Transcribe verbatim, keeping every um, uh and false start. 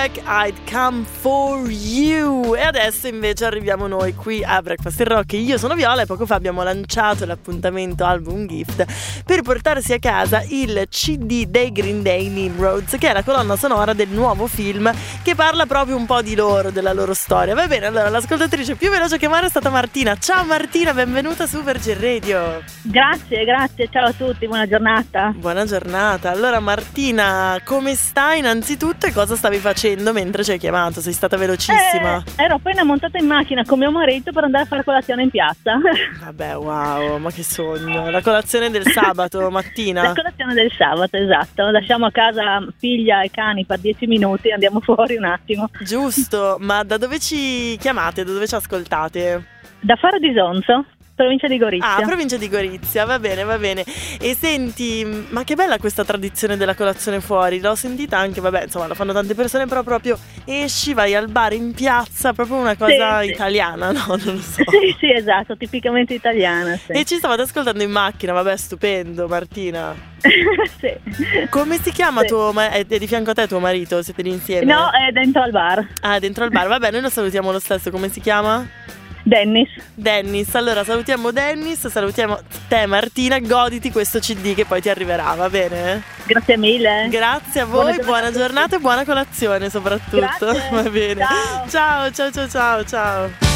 I'd come for you. E adesso invece arriviamo noi qui a Breakfast in Rock. Io sono Viola e poco fa abbiamo lanciato l'appuntamento album gift per portarsi a casa il C D dei Green Day, Nimrods, che è la colonna sonora del nuovo film che parla proprio un po' di loro, della loro storia. Va bene, allora l'ascoltatrice più veloce che chiamare è stata Martina. Ciao Martina, benvenuta su Virgin Radio. Grazie, grazie, ciao a tutti, buona giornata. Buona giornata. Allora Martina, come stai innanzitutto e cosa stavi facendo mentre ci hai chiamato? Sei stata velocissima. Eh, ero appena montata in macchina con mio marito per andare a fare colazione in piazza. Vabbè, wow, ma che sogno. La colazione del sabato mattina. La colazione del sabato, esatto. Lasciamo a casa figlia e cani per dieci minuti e andiamo fuori un attimo. Giusto, ma da dove ci chiamate? Da dove ci ascoltate? Da Faro di Sonzo, provincia di Gorizia. Ah, provincia di Gorizia, va bene, va bene. E senti, ma che bella questa tradizione della colazione fuori. L'ho sentita anche, vabbè, insomma, lo fanno tante persone, però proprio esci, vai al bar in piazza, proprio una cosa sì, italiana, no? Non lo so. Sì, sì, esatto, tipicamente italiana, sì. E ci stavate ascoltando in macchina, vabbè, stupendo, Martina. Sì. Come si chiama sì. tuo ma- è di fianco a te tuo marito? Siete lì insieme? No, è dentro al bar. Ah, dentro al bar, vabbè, noi lo salutiamo lo stesso, come si chiama? Dennis. Dennis, allora salutiamo Dennis, salutiamo te Martina, goditi questo C D che poi ti arriverà, va bene? Grazie mille. Grazie a voi, buona giornata, buona giornata e buona colazione soprattutto. Grazie. Va bene. Ciao. Ciao, ciao, ciao, ciao, ciao.